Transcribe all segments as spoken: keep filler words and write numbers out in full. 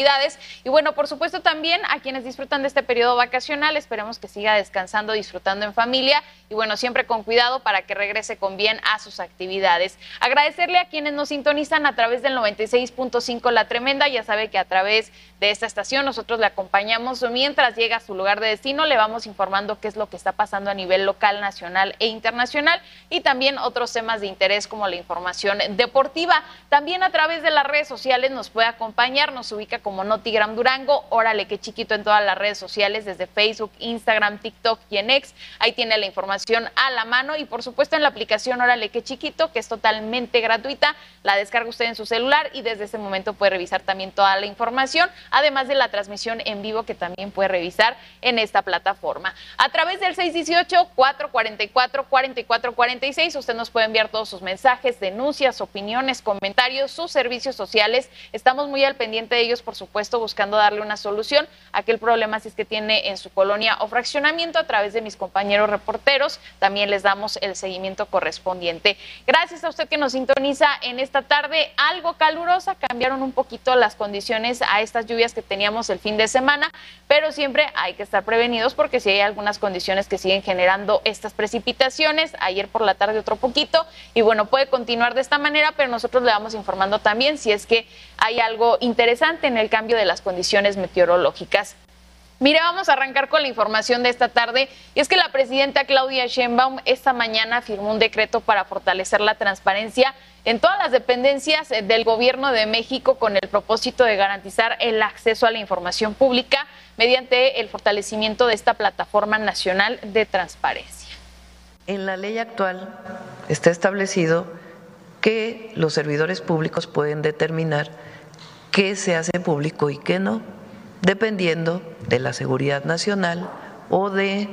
Y bueno, por supuesto también a quienes disfrutan de este periodo vacacional, esperemos que siga descansando, disfrutando en familia y bueno, siempre con cuidado para que regrese con bien a sus actividades. Agradecerle a quienes nos sintonizan a través del noventa y seis punto cinco La Tremenda, ya sabe que a través de esta estación nosotros le acompañamos mientras llega a su lugar de destino, le vamos informando qué es lo que está pasando a nivel local, nacional e internacional y también otros temas de interés como la información deportiva. También a través de las redes sociales nos puede acompañar, nos ubica como como Notigram Durango, órale qué chiquito en todas las redes sociales, desde Facebook, Instagram, TikTok y en X, ahí tiene la información a la mano y por supuesto en la aplicación órale qué chiquito, que es totalmente gratuita, la descarga usted en su celular y desde ese momento puede revisar también toda la información, además de la transmisión en vivo que también puede revisar en esta plataforma. A través del seis dieciocho, cuatro cuatro cuatro, cuatro cuatro cuatro seis, usted nos puede enviar todos sus mensajes, denuncias, opiniones, comentarios, sus servicios sociales, estamos muy al pendiente de ellos, por supuesto, buscando darle una solución a aquel problema si es que tiene en su colonia o fraccionamiento. A través de mis compañeros reporteros también les damos el seguimiento correspondiente. Gracias a usted que nos sintoniza en esta tarde algo calurosa, cambiaron un poquito las condiciones a estas lluvias que teníamos el fin de semana, pero siempre hay que estar prevenidos porque si hay algunas condiciones que siguen generando estas precipitaciones, ayer por la tarde otro poquito, y bueno, puede continuar de esta manera, pero nosotros le vamos informando también si es que hay algo interesante en el cambio de las condiciones meteorológicas. Mire, vamos a arrancar con la información de esta tarde, y es que la presidenta Claudia Sheinbaum esta mañana firmó un decreto para fortalecer la transparencia en todas las dependencias del Gobierno de México con el propósito de garantizar el acceso a la información pública mediante el fortalecimiento de esta plataforma nacional de transparencia. En la ley actual está establecido que los servidores públicos pueden determinar qué se hace público y qué no, dependiendo de la seguridad nacional o de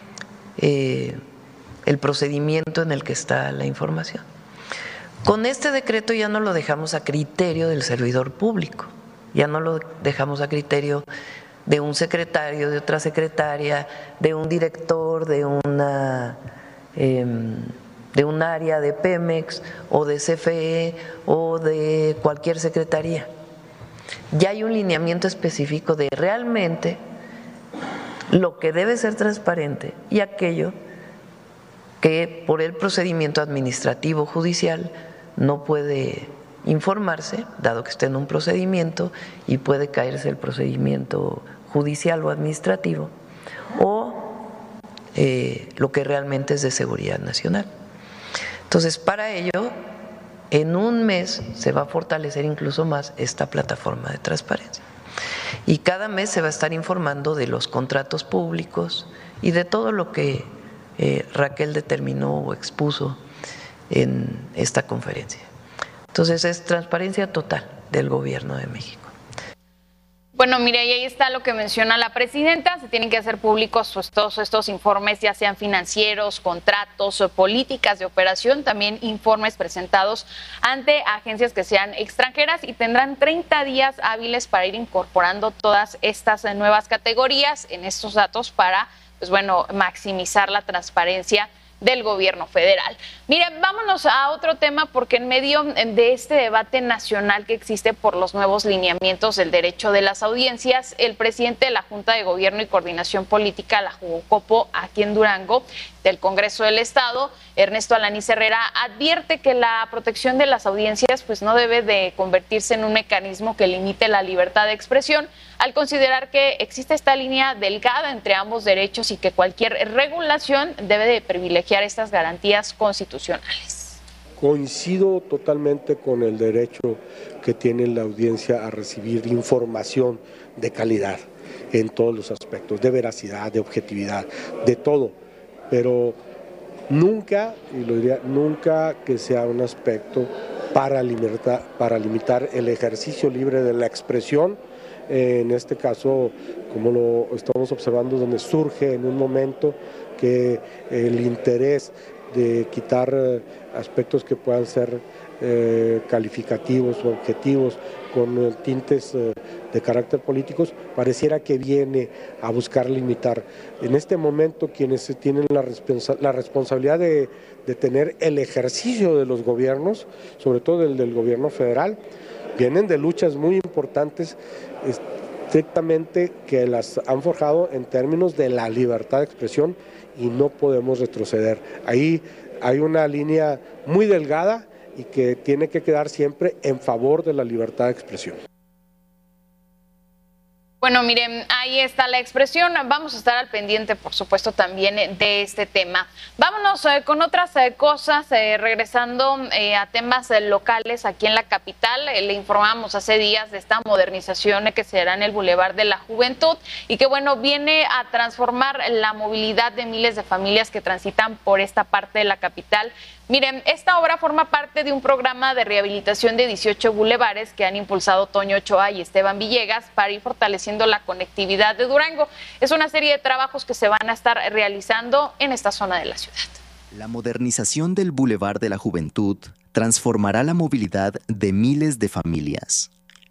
eh, el procedimiento en el que está la información. Con este decreto ya no lo dejamos a criterio del servidor público, ya no lo dejamos a criterio de un secretario, de otra secretaria, de un director, de una eh, de un área de Pemex o de C F E o de cualquier secretaría. Ya hay un lineamiento específico de realmente lo que debe ser transparente y aquello que por el procedimiento administrativo judicial no puede informarse, dado que está en un procedimiento y puede caerse el procedimiento judicial o administrativo, o eh, lo que realmente es de seguridad nacional. Entonces, para ello, en un mes se va a fortalecer incluso más esta plataforma de transparencia. Y cada mes se va a estar informando de los contratos públicos y de todo lo que eh, Raquel determinó o expuso en esta conferencia. Entonces, es transparencia total del Gobierno de México. Bueno, mire, y ahí está lo que menciona la presidenta, se tienen que hacer públicos pues, todos estos informes, ya sean financieros, contratos, o políticas de operación, también informes presentados ante agencias que sean extranjeras y tendrán treinta días hábiles para ir incorporando todas estas nuevas categorías en estos datos para, pues bueno, maximizar la transparencia del gobierno federal. Miren, vámonos a otro tema porque en medio de este debate nacional que existe por los nuevos lineamientos del derecho de las audiencias, el presidente de la Junta de Gobierno y Coordinación Política, la Jugocopo, aquí en Durango, del Congreso del Estado, Ernesto Alanís Herrera, advierte que la protección de las audiencias pues no debe de convertirse en un mecanismo que limite la libertad de expresión, al considerar que existe esta línea delgada entre ambos derechos y que cualquier regulación debe de privilegiar estas garantías constitucionales. Coincido totalmente con el derecho que tiene la audiencia a recibir información de calidad en todos los aspectos, de veracidad, de objetividad, de todo, pero nunca, y lo diría, nunca que sea un aspecto para limitar, para limitar el ejercicio libre de la expresión. En este caso, como lo estamos observando, donde surge en un momento que el interés de quitar aspectos que puedan ser eh, calificativos o objetivos con eh, tintes eh, de carácter políticos, pareciera que viene a buscar limitar. En este momento, quienes tienen la, responsa la responsabilidad de, de tener el ejercicio de los gobiernos, sobre todo el del gobierno federal, vienen de luchas muy importantes, estrictamente que las han forjado en términos de la libertad de expresión y no podemos retroceder. Ahí hay una línea muy delgada y que tiene que quedar siempre en favor de la libertad de expresión. Bueno, miren, ahí está la expresión. Vamos a estar al pendiente, por supuesto, también de este tema. Vámonos eh, con otras eh, cosas, eh, regresando eh, a temas eh, locales aquí en la capital. Eh, le informamos hace días de esta modernización eh, que se hará en el Boulevard de la Juventud y que, bueno, viene a transformar la movilidad de miles de familias que transitan por esta parte de la capital. Miren, esta obra forma parte de un programa de rehabilitación de dieciocho bulevares que han impulsado Toño Ochoa y Esteban Villegas para ir fortaleciendo la conectividad de Durango. Es una serie de trabajos que se van a estar realizando en esta zona de la ciudad. La modernización del Boulevard de la Juventud transformará la movilidad de miles de familias.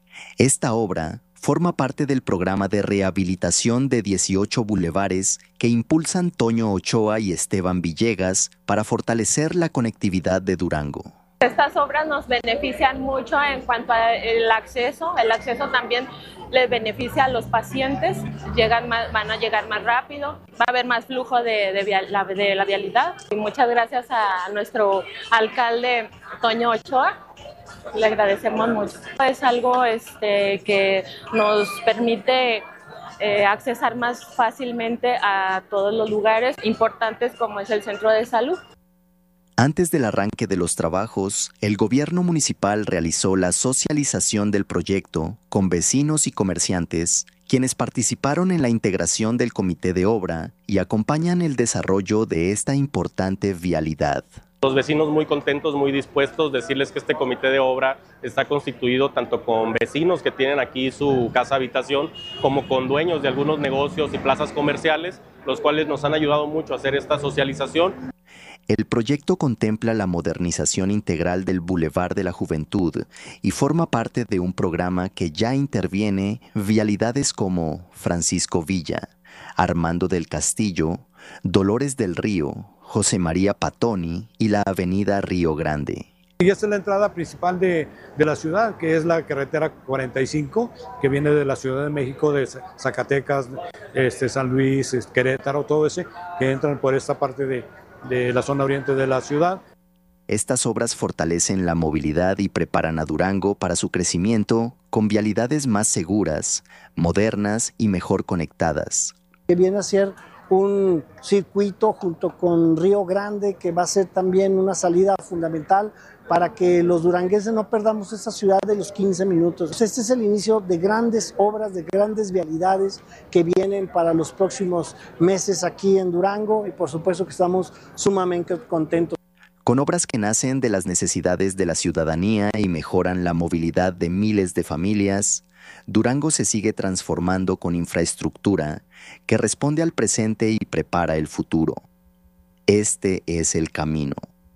Esta obra forma parte del programa de rehabilitación de dieciocho bulevares que impulsan Toño Ochoa y Esteban Villegas para fortalecer la conectividad de Durango. Estas obras nos benefician mucho en cuanto al acceso. El acceso también les beneficia a los pacientes, llegan más, van a llegar más rápido, va a haber más flujo de, de, via, la, de la vialidad. Y muchas gracias a nuestro alcalde Toño Ochoa. Le agradecemos mucho. Es algo este, que nos permite eh, accesar más fácilmente a todos los lugares importantes como es el centro de salud. Antes del arranque de los trabajos, el gobierno municipal realizó la socialización del proyecto con vecinos y comerciantes, quienes participaron en la integración del comité de obra y acompañan el desarrollo de esta importante vialidad. Los vecinos muy contentos, muy dispuestos, decirles que este comité de obra está constituido tanto con vecinos que tienen aquí su casa habitación, como con dueños de algunos negocios y plazas comerciales, los cuales nos han ayudado mucho a hacer esta socialización. El proyecto contempla la modernización integral del Boulevard de la Juventud y forma parte de un programa que ya interviene vialidades como Francisco Villa, Armando del Castillo, Dolores del Río, José María Patoni y la avenida Río Grande. Y esta es la entrada principal de, de la ciudad, que es la carretera cuarenta y cinco, que viene de la Ciudad de México, de Zacatecas, este, San Luis, Querétaro, todo ese, que entran por esta parte de, de la zona oriente de la ciudad. Estas obras fortalecen la movilidad y preparan a Durango para su crecimiento con vialidades más seguras, modernas y mejor conectadas. Que viene a ser un circuito junto con Río Grande, que va a ser también una salida fundamental para que los durangueses no perdamos esta ciudad de los quince minutos. Este es el inicio de grandes obras, de grandes vialidades que vienen para los próximos meses aquí en Durango y por supuesto que estamos sumamente contentos. Con obras que nacen de las necesidades de la ciudadanía y mejoran la movilidad de miles de familias, Durango se sigue transformando con infraestructura que responde al presente y prepara el futuro. Este es el camino.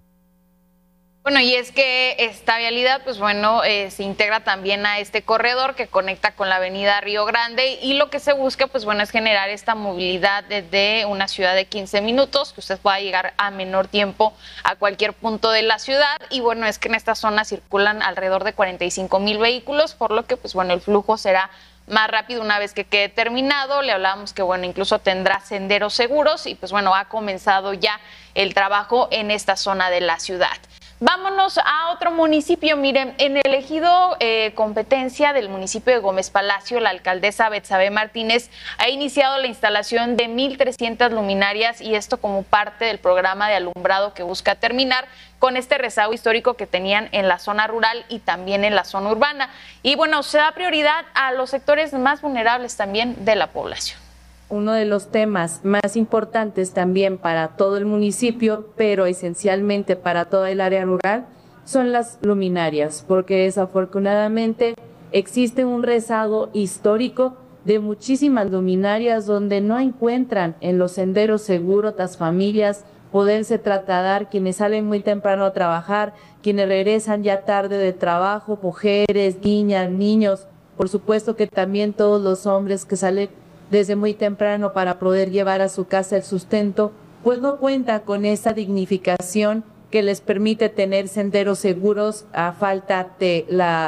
Bueno, y es que esta vialidad, pues bueno, eh, se integra también a este corredor que conecta con la avenida Río Grande y lo que se busca, pues bueno, es generar esta movilidad desde una ciudad de quince minutos, que usted pueda llegar a menor tiempo a cualquier punto de la ciudad y bueno, es que en esta zona circulan alrededor de cuarenta y cinco mil vehículos, por lo que pues bueno, el flujo será más rápido una vez que quede terminado. Le hablábamos que bueno, incluso tendrá senderos seguros y pues bueno, ha comenzado ya el trabajo en esta zona de la ciudad. Vámonos a otro municipio. Miren, en el ejido eh, competencia del municipio de Gómez Palacio, la alcaldesa Betsabe Martínez ha iniciado la instalación de mil trescientas luminarias y esto como parte del programa de alumbrado que busca terminar con este rezago histórico que tenían en la zona rural y también en la zona urbana. Y bueno, se da prioridad a los sectores más vulnerables también de la población. Uno de los temas más importantes también para todo el municipio, pero esencialmente para toda el área rural, son las luminarias, porque desafortunadamente existe un rezago histórico de muchísimas luminarias donde no encuentran en los senderos seguros las familias poderse trasladar, quienes salen muy temprano a trabajar, quienes regresan ya tarde de trabajo, mujeres, niñas, niños, por supuesto que también todos los hombres que salen desde muy temprano para poder llevar a su casa el sustento, pues no cuenta con esa dignificación que les permite tener senderos seguros a falta de la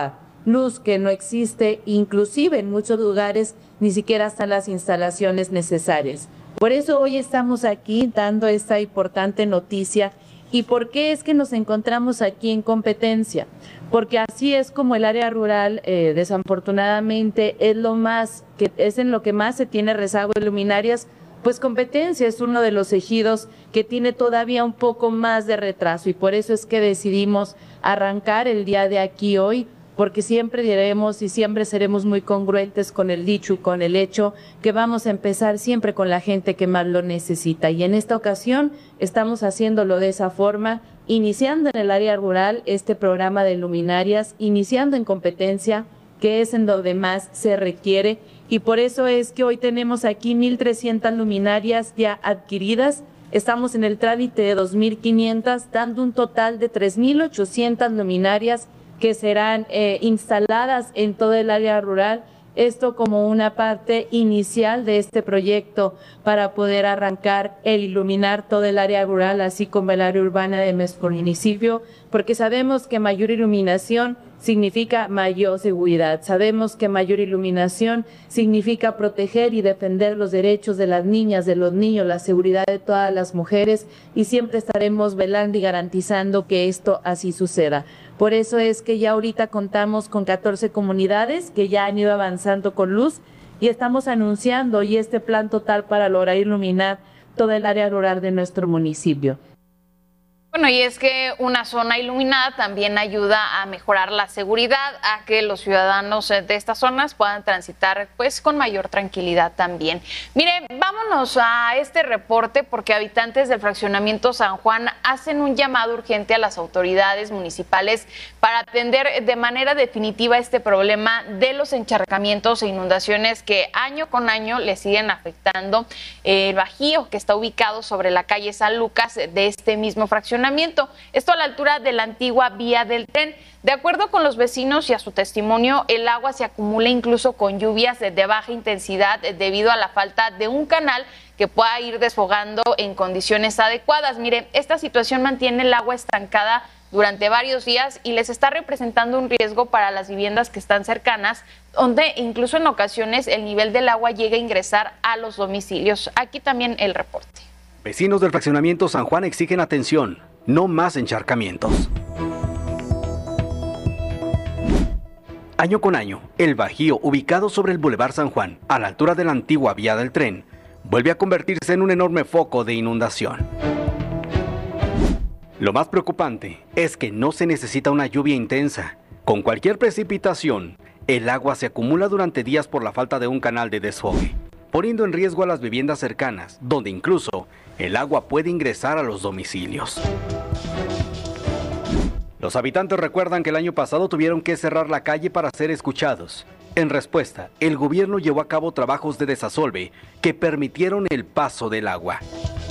luz que no existe, inclusive en muchos lugares ni siquiera están las instalaciones necesarias. Por eso hoy estamos aquí dando esta importante noticia. ¿Y por qué es que nos encontramos aquí en competencia? Porque así es como el área rural, eh, desafortunadamente, es lo más, que es en lo que más se tiene rezago de luminarias. Pues Competencia es uno de los ejidos que tiene todavía un poco más de retraso y por eso es que decidimos arrancar el día de aquí hoy, porque siempre diremos y siempre seremos muy congruentes con el dicho y con el hecho que vamos a empezar siempre con la gente que más lo necesita. Y en esta ocasión estamos haciéndolo de esa forma, iniciando en el área rural este programa de luminarias, iniciando en Competencia, que es en donde más se requiere. Y por eso es que hoy tenemos aquí mil trescientas luminarias ya adquiridas. Estamos en el trámite de dos mil quinientas, dando un total de tres mil ochocientas luminarias que serán eh, instaladas en todo el área rural. Esto como una parte inicial de este proyecto para poder arrancar el iluminar todo el área rural, así como el área urbana de nuestro municipio, porque sabemos que mayor iluminación significa mayor seguridad. Sabemos que mayor iluminación significa proteger y defender los derechos de las niñas, de los niños, la seguridad de todas las mujeres, y siempre estaremos velando y garantizando que esto así suceda. Por eso es que ya ahorita contamos con catorce comunidades que ya han ido avanzando con luz y estamos anunciando hoy este plan total para lograr iluminar toda el área rural de nuestro municipio. Bueno, y es que una zona iluminada también ayuda a mejorar la seguridad, a que los ciudadanos de estas zonas puedan transitar pues con mayor tranquilidad también. Mire, vámonos a este reporte porque habitantes del fraccionamiento San Juan hacen un llamado urgente a las autoridades municipales para atender de manera definitiva este problema de los encharcamientos e inundaciones que año con año le siguen afectando el bajío que está ubicado sobre la calle San Lucas de este mismo fraccionamiento. Esto a la altura de la antigua vía del tren. De acuerdo con los vecinos y a su testimonio, el agua se acumula incluso con lluvias de baja intensidad debido a la falta de un canal que pueda ir desfogando en condiciones adecuadas. Mire, esta situación mantiene el agua estancada durante varios días y les está representando un riesgo para las viviendas que están cercanas, donde incluso en ocasiones el nivel del agua llega a ingresar a los domicilios. Aquí también el reporte. Vecinos del fraccionamiento San Juan exigen atención, no más encharcamientos. Año con año, el Bajío, ubicado sobre el Boulevard San Juan, a la altura de la antigua vía del tren, vuelve a convertirse en un enorme foco de inundación. Lo más preocupante es que no se necesita una lluvia intensa. Con cualquier precipitación, el agua se acumula durante días por la falta de un canal de desfogue, poniendo en riesgo a las viviendas cercanas, donde incluso el agua puede ingresar a los domicilios. Los habitantes recuerdan que el año pasado tuvieron que cerrar la calle para ser escuchados. En respuesta, el gobierno llevó a cabo trabajos de desasolve que permitieron el paso del agua.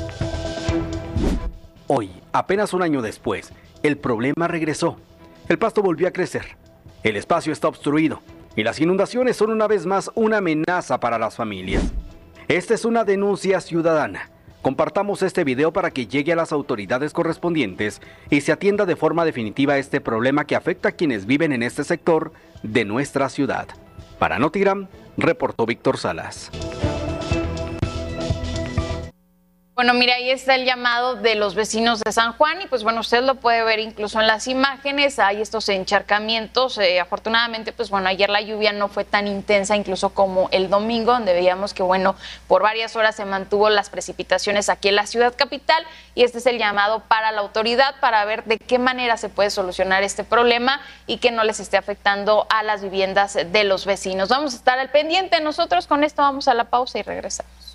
Hoy, apenas un año después, el problema regresó. El pasto volvió a crecer, el espacio está obstruido y las inundaciones son una vez más una amenaza para las familias. Esta es una denuncia ciudadana. Compartamos este video para que llegue a las autoridades correspondientes y se atienda de forma definitiva este problema que afecta a quienes viven en este sector de nuestra ciudad. Para Notigram, reportó Víctor Salas. Bueno, mira, ahí está el llamado de los vecinos de San Juan y pues bueno, usted lo puede ver incluso en las imágenes, hay estos encharcamientos, eh, afortunadamente pues bueno, ayer la lluvia no fue tan intensa incluso como el domingo, donde veíamos que bueno, por varias horas se mantuvo las precipitaciones aquí en la ciudad capital y este es el llamado para la autoridad para ver de qué manera se puede solucionar este problema y que no les esté afectando a las viviendas de los vecinos. Vamos a estar al pendiente, nosotros con esto vamos a la pausa y regresamos.